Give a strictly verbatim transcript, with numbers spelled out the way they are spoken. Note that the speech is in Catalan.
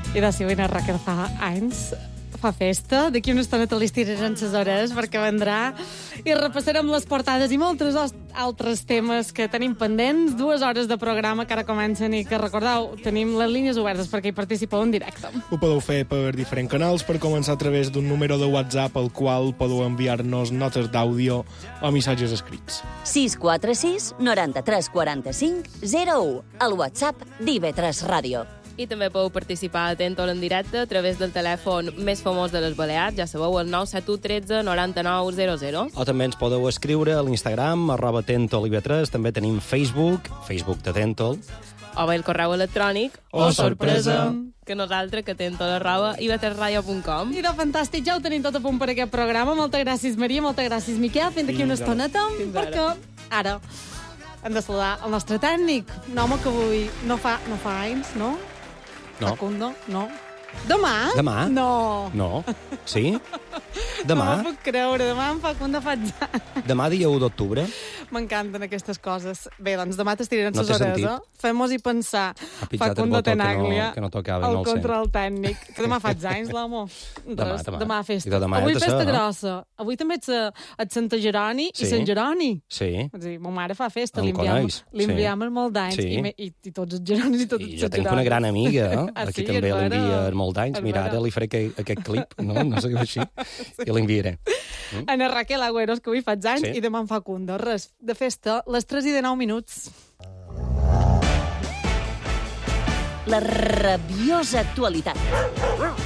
I de si avui la Raquel fa anys, fa festa. D'aquí una estona te li estirarem les hores perquè vendrà i repassarem les portades i molts altres temes que tenim pendents. Dues hores de programa que ara comencen i que, recordeu, tenim les línies obertes perquè hi participeu en directe. Ho podeu fer per diferents canals, per començar a través d'un número de WhatsApp al qual podeu enviar-nos notes d'àudio o missatges escrits. sis quatre sis noranta-tres quaranta-cinc zero u, el WhatsApp d'I V tres Ràdio. I també podeu participar a Tentol en directe a través del telèfon més famós de les Balears, ja sabeu, el nou set u un tres noranta-nou zero zero. O també ens podeu escriure a l'Instagram, arroba Tentol I V tres, també tenim Facebook, Facebook de Tentol. O bé el correu electrònic, Oh, sorpresa! que nosaltres, que tentol arroba i v tres ràdio punt com. I de fantàstic, ja ho tenim tot a punt per aquest programa. Moltes gràcies, Maria, moltes gràcies, Miquel. Fins d'aquí una estoneta, perquè ara hem de saludar el nostre tècnic. Un home que avui no fa, no fa anys, no? No. Facundo, no. Demà? Demà? No. No? Sí? No Demà? m'ho puc creure. Demà en Facundo faig anys. Demà, dia u d'octubre. M'encanten aquestes coses. Bé, doncs demà t'estirarem No les té hores, sentit. eh? Fem-nos i pensar. Ha pitjat el Facundo botó que no- Tenaglia, que no tocava, el no el sé. control tècnic. Que demà faig anys, l'amo. Demà, Res, demà. demà festa. I de demà Avui ja te festa sé, no? grossa. Avui també ets a, a Santa Jeroni Sí. i Sant Jeroni. Sí. És a dir, ma mare fa festa, Em li enviam, coneix, li sí. enviam molt d'anys. Sí. I, me- i, I tots els Jeronis i tots I els jo tinc Jeronis. una gran amiga, eh? Ah, Aquí sí? també És vera? l'envia molts anys. És Mira, vera? ara li faré aquest, aquest clip, no? No sé què així. I l'enviaré. Ana Raquel Agüeros, que avui faig anys, Sí. i demà en Facundo. Res, de festa, les tres i de nou minuts. La rabiosa actualitat.